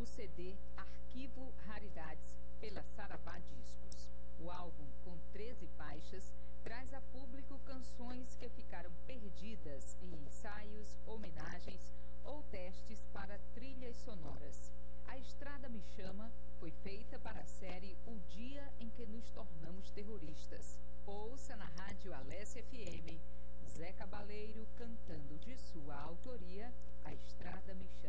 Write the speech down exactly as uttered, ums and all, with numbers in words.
o C D Arquivo Raridades pela Saravá Discos. O álbum, com treze faixas, traz a público canções que ficaram perdidas em ensaios, homenagens ou testes para trilhas sonoras. A Estrada Me Chama foi feita para a série O Dia em que Nos Tornamos Terroristas. Ouça na Rádio Alesse F M, Zé Cabaleiro cantando de sua autoria A Estrada Me Chama.